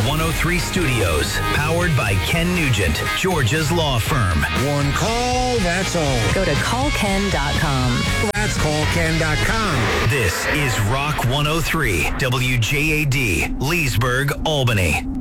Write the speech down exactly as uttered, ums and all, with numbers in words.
one oh three Studios, powered by Ken Nugent, Georgia's law firm. One call, that's all. Go to call ken dot com. That's call ken dot com. This is Rock one oh three, W J A D, Leesburg, Albany.